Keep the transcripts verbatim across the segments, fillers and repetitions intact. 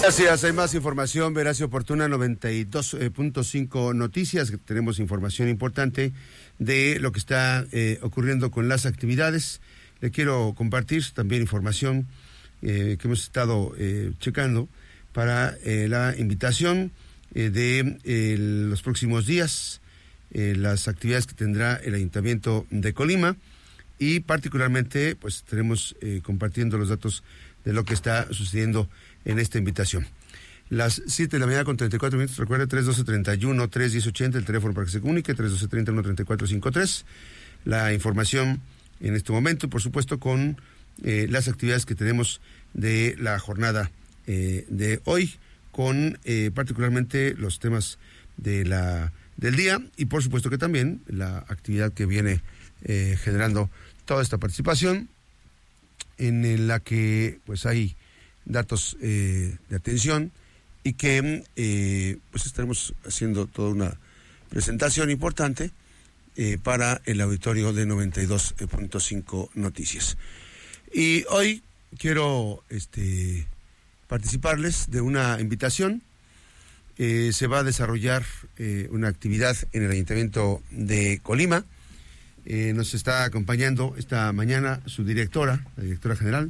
Gracias, hay más información, veraz y oportuna, noventa y dos punto cinco Noticias. Tenemos información importante de lo que está eh, ocurriendo con las actividades. Le quiero compartir también información eh, que hemos estado eh, checando para eh, la invitación eh, de eh, los próximos días, eh, las actividades que tendrá el Ayuntamiento de Colima, y particularmente pues estaremos eh, compartiendo los datos de lo que está sucediendo en esta invitación. Las siete de la mañana con treinta y cuatro minutos, recuerde, tres doce treinta y uno, tres diez ochenta, el teléfono para que se comunique, tres doce treinta y uno, treinta y cuatro cincuenta y tres. La información en este momento, por supuesto, con eh, las actividades que tenemos de la jornada eh, de hoy, con eh, particularmente los temas de la del día, y por supuesto que también la actividad que viene eh, generando toda esta participación, en la que pues hay datos eh, de atención, y que eh, pues estaremos haciendo toda una presentación importante eh, para el auditorio de noventa y dos punto cinco Noticias. Y hoy quiero este participarles de una invitación. Eh, se va a desarrollar eh, una actividad en el Ayuntamiento de Colima. Eh, nos está acompañando esta mañana su directora, la directora general,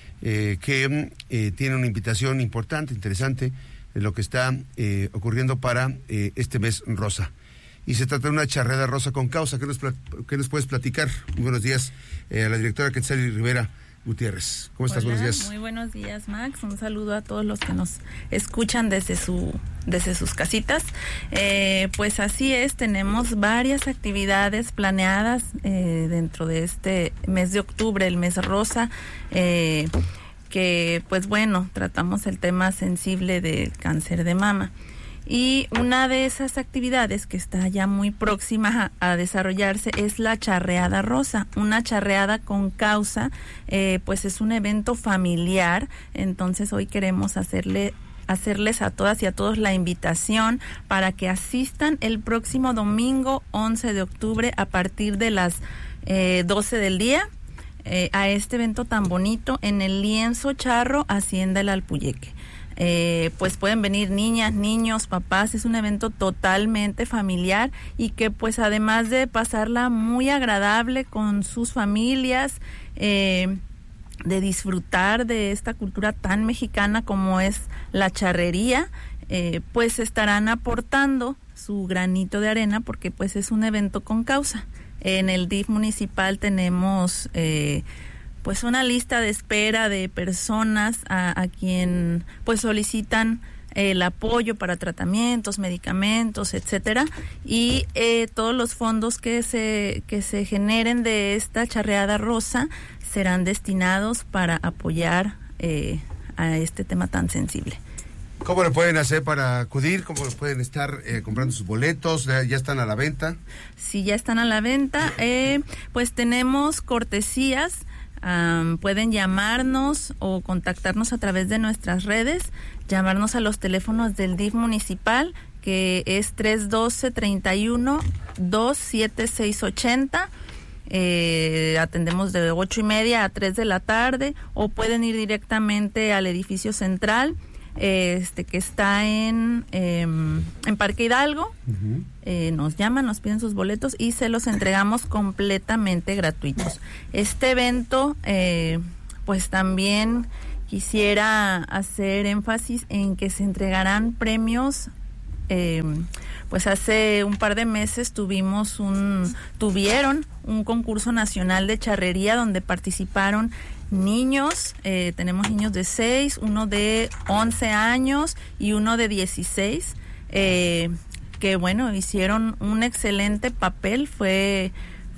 eh, que eh, tiene una invitación importante, interesante, de lo que está eh, ocurriendo para eh, este mes rosa. Y se trata de una charreada rosa con causa. ¿Qué nos, qué nos puedes platicar? Muy buenos días eh, a la directora Quetzali Rivera Gutiérrez. ¿Cómo estás? Hola, buenos días. Muy buenos días, Max. Un saludo a todos los que nos escuchan desde su desde sus casitas. Eh, pues así es, tenemos varias actividades planeadas eh, dentro de este mes de octubre, el mes rosa, eh, que pues bueno, tratamos el tema sensible del cáncer de mama. Y una de esas actividades que está ya muy próxima a, a desarrollarse es la charreada rosa, una charreada con causa, eh, pues es un evento familiar. Entonces hoy queremos hacerle hacerles a todas y a todos la invitación para que asistan el próximo domingo once de octubre a partir de las eh, doce del día eh, a este evento tan bonito en el Lienzo Charro, Hacienda El Alpuyeque. Eh, pues pueden venir niñas, niños, papás. Es un evento totalmente familiar y que pues además de pasarla muy agradable con sus familias, eh, de disfrutar de esta cultura tan mexicana como es la charrería, eh, pues estarán aportando su granito de arena, porque pues es un evento con causa. En el D I F municipal tenemos eh, pues una lista de espera de personas a, a quien pues solicitan el apoyo para tratamientos, medicamentos, etcétera, y eh, todos los fondos que se que se generen de esta charreada rosa serán destinados para apoyar eh, a este tema tan sensible. ¿Cómo lo pueden hacer para acudir? ¿Cómo lo pueden estar eh, comprando sus boletos? ¿Ya, ya están a la venta? Sí, ya están a la venta. Eh, pues tenemos cortesías. Um, pueden llamarnos o contactarnos a través de nuestras redes, llamarnos a los teléfonos del D I F municipal, que es tres doce, treinta y uno, dos siete seis ochenta. Eh, atendemos de ocho y media a tres de la tarde, o pueden ir directamente al edificio central, este que está en eh, en Parque Hidalgo. Uh-huh. Eh, nos llaman, nos piden sus boletos y se los entregamos completamente gratuitos. Este evento, eh, pues también quisiera hacer énfasis en que se entregarán premios. Eh, pues hace un par de meses tuvimos un, tuvieron un concurso nacional de charrería donde participaron niños, eh, tenemos niños de seis, uno de once años y uno de dieciséis, eh, que bueno, hicieron un excelente papel. Fue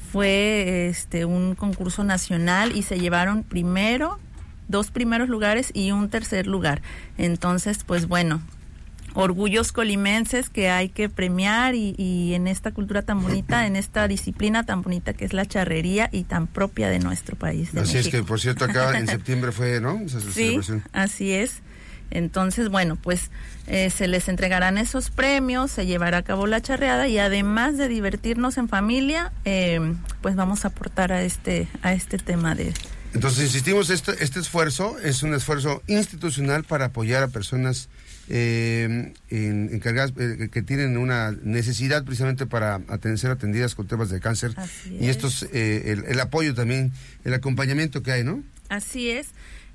fue este un concurso nacional y se llevaron primero, dos primeros lugares y un tercer lugar. Entonces, pues bueno, orgullos colimenses que hay que premiar, y, y en esta cultura tan bonita, en esta disciplina tan bonita que es la charrería y tan propia de nuestro país. De así México. Es que, por cierto, acá en septiembre fue, ¿no? Esa sí, celebración. Así es. Entonces, bueno, pues eh, se les entregarán esos premios, se llevará a cabo la charreada, y además de divertirnos en familia, eh, pues vamos a aportar a este a este tema de Entonces, insistimos, este, este esfuerzo es un esfuerzo institucional para apoyar a personas eh, en, encargadas eh, que tienen una necesidad precisamente para atender, ser atendidas con temas de cáncer. Así y es. estos eh, el, el apoyo también, el acompañamiento que hay, ¿no? Así es.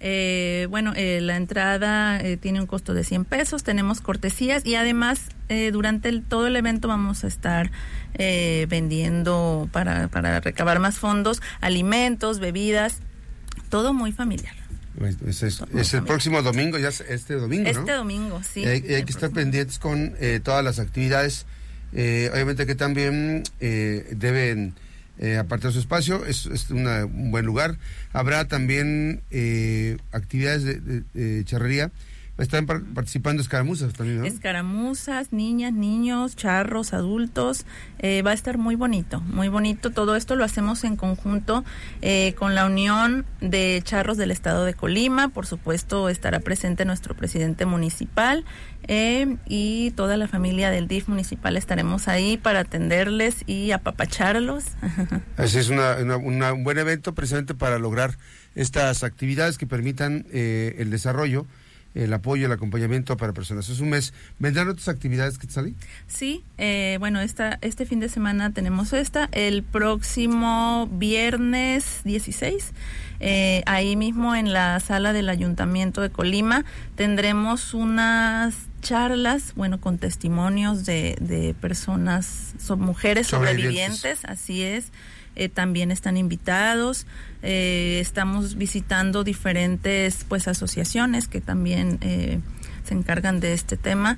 Eh, bueno, eh, la entrada eh, tiene un costo de cien pesos, tenemos cortesías y además eh, durante el, todo el evento vamos a estar eh, vendiendo para, para recabar más fondos, alimentos, bebidas, todo muy familiar. Es, es, es el próximo domingo, ya es este domingo, Este ¿no? domingo, sí. Y hay, y hay que estar pendientes con eh, todas las actividades. Eh, obviamente que también eh, deben eh, apartar su espacio, es, es una, un buen lugar. Habrá también eh, actividades de, de, de charrería. Están par- participando escaramuzas también, ¿no? Escaramuzas, niñas, niños, charros, adultos. Eh, va a estar muy bonito, muy bonito. Todo esto lo hacemos en conjunto eh, con la Unión de Charros del Estado de Colima. Por supuesto, estará presente nuestro presidente municipal eh, y toda la familia del D I F municipal estaremos ahí para atenderles y apapacharlos. Así es, una, una, una, un buen evento precisamente para lograr estas actividades que permitan eh, el desarrollo, el apoyo, el acompañamiento para personas. Es un mes. ¿Vendrán otras actividades que te salí? Sí, eh, bueno, esta, este fin de semana tenemos esta. El próximo viernes dieciséis, eh, ahí mismo en la sala del Ayuntamiento de Colima, tendremos unas charlas, bueno, con testimonios de, de personas, son mujeres sobrevivientes, sobrevivientes así es. Eh, también están invitados. Eh, estamos visitando diferentes pues asociaciones que también eh, se encargan de este tema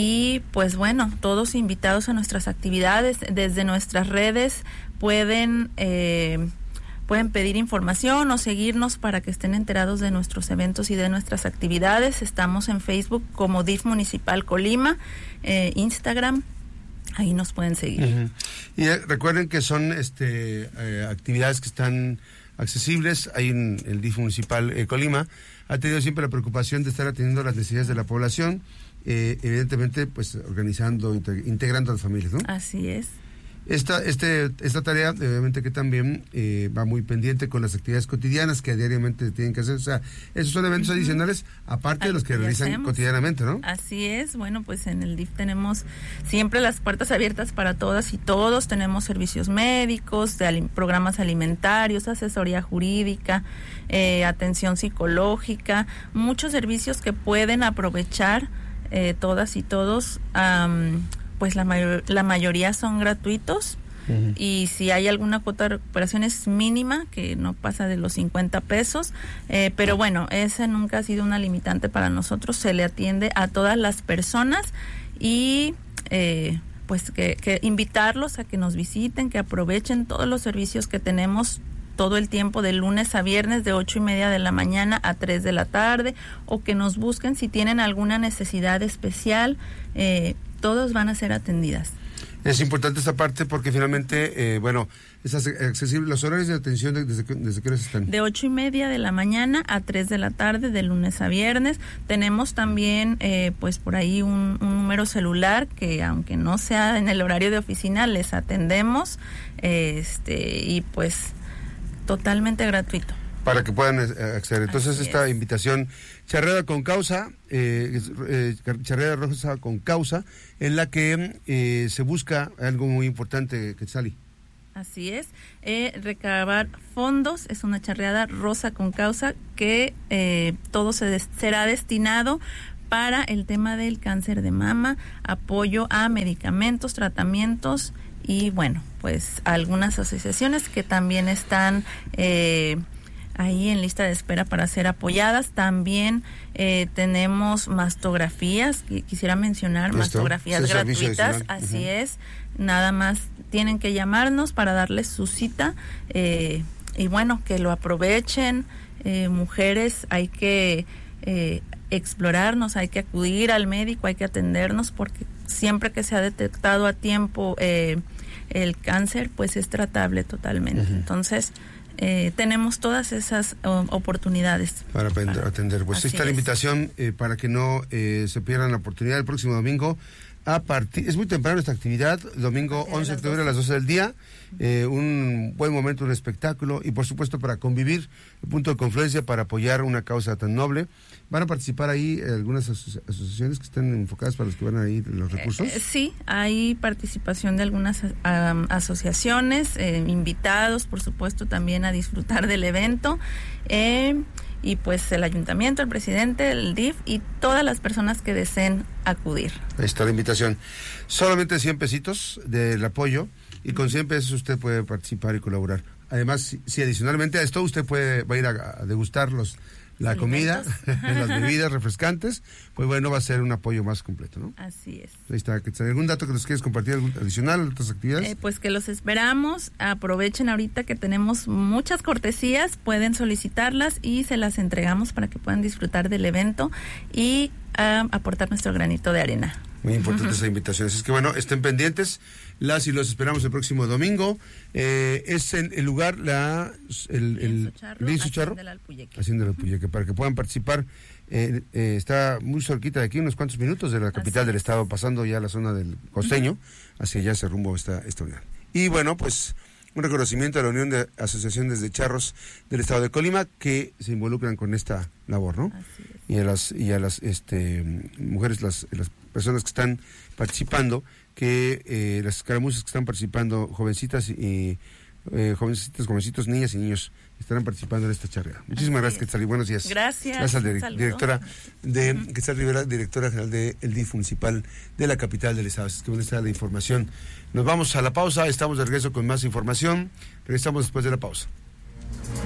y pues bueno, todos invitados a nuestras actividades. Desde nuestras redes pueden eh, pueden pedir información o seguirnos para que estén enterados de nuestros eventos y de nuestras actividades. Estamos en Facebook como D I F Municipal Colima, eh, Instagram. Ahí nos pueden seguir. Uh-huh. Y eh, recuerden que son este eh, actividades que están accesibles. Ahí en el D I F municipal eh, Colima ha tenido siempre la preocupación de estar atendiendo las necesidades de la población, eh, evidentemente pues organizando, integrando a las familias, ¿no? Así es. Esta, este, esta tarea, obviamente que también eh, va muy pendiente con las actividades cotidianas que diariamente tienen que hacer. O sea, esos son eventos uh-huh. adicionales, aparte de los que, que realizan hacemos. cotidianamente, ¿no? Así es. Bueno, pues en el D I F tenemos siempre las puertas abiertas para todas y todos. Tenemos servicios médicos, de ali- programas alimentarios, asesoría jurídica, eh, atención psicológica, muchos servicios que pueden aprovechar eh, todas y todos. Um, pues la, mayor, la mayoría son gratuitos uh-huh. y si hay alguna cuota de recuperación es mínima, que no pasa de los cincuenta pesos, eh, pero bueno, ese nunca ha sido una limitante para nosotros. Se le atiende a todas las personas y eh, pues que, que invitarlos a que nos visiten, que aprovechen todos los servicios que tenemos todo el tiempo, de lunes a viernes, de ocho y media de la mañana a tres de la tarde, o que nos busquen si tienen alguna necesidad especial. eh, todos van a ser atendidas. Es importante esta parte porque finalmente, eh, bueno, es accesible. ¿Los horarios de atención de, desde, desde qué horas están? De ocho y media de la mañana a tres de la tarde, de lunes a viernes. Tenemos también, eh, pues por ahí un, un número celular que, aunque no sea en el horario de oficina, les atendemos, eh, este y pues totalmente gratuito. Para que puedan acceder. Entonces, Así esta es. invitación, Charreada con Causa, eh, eh, Charreada Rosa con Causa, en la que eh, se busca algo muy importante, Quetzali. Así es, eh, recabar fondos. Es una charreada rosa con causa que eh, todo se des- será destinado para el tema del cáncer de mama, apoyo a medicamentos, tratamientos y bueno, pues algunas asociaciones que también están eh, ahí en lista de espera para ser apoyadas. También eh, tenemos mastografías, que quisiera mencionar, ¿Esto? mastografías Sí, gratuitas, así uh-huh. es, nada más tienen que llamarnos para darles su cita, eh, y bueno, que lo aprovechen. Eh, mujeres, hay que eh, explorarnos, hay que acudir al médico, hay que atendernos, porque siempre que se ha detectado a tiempo eh, el cáncer, pues es tratable totalmente. Uh-huh. Entonces, Eh, tenemos todas esas uh, oportunidades para, para atender. Pues esta es la invitación eh, para que no eh, se pierdan la oportunidad el próximo domingo a partir, es muy temprano esta actividad, domingo once de octubre a las doce del día, eh, un buen momento, un espectáculo y por supuesto para convivir, el punto de confluencia para apoyar una causa tan noble. ¿Van a participar ahí algunas aso- asociaciones que están enfocadas para los que van a ir los recursos? Eh, sí, hay participación de algunas um, asociaciones, eh, invitados por supuesto también a disfrutar del evento. Eh, y pues el ayuntamiento, el presidente, el D I F y todas las personas que deseen acudir. Ahí está la invitación. Solamente cien pesitos del apoyo y con cien pesos usted puede participar y colaborar. Además, si, si adicionalmente a esto usted puede va a ir a, a degustar los la comida, las bebidas refrescantes, pues bueno, va a ser un apoyo más completo, ¿no? Así es. Ahí está. ¿Algún dato que nos quieres compartir, algún adicional, otras actividades? Eh, pues que los esperamos, aprovechen ahorita que tenemos muchas cortesías, pueden solicitarlas y se las entregamos para que puedan disfrutar del evento y uh, aportar nuestro granito de arena. Muy importante esa invitación. Así es que bueno, estén pendientes. Las y los esperamos el próximo domingo. Eh, es en el lugar, la el, el Lienzo Charro, Hacienda Alpuyeque. Hacienda del Alpuyeque, para que puedan participar. Eh, eh, está muy cerquita de aquí, unos cuantos minutos de la capital Así del es. estado, pasando ya la zona del costeño, uh-huh. hacia allá se rumbo esta, esta unidad. Y bueno, pues un reconocimiento a la Unión de Asociaciones de Charros del estado de Colima que se involucran con esta labor, ¿no? Así es. Y a las y a las este mujeres, las, las personas que están participando, que eh, las escaramuzas que están participando, jovencitas y eh, jovencitas, jovencitos, niñas y niños estarán participando en esta charreada. Muchísimas Así gracias, Quetzalí. Buenos días. Gracias. Gracias, Un dir- saludo. directora de Uh-huh. Quetzal Rivera, directora general del D I F municipal de la capital del estado. Así que bueno, esta es la información. Nos vamos a la pausa, estamos de regreso con más información. Regresamos después de la pausa.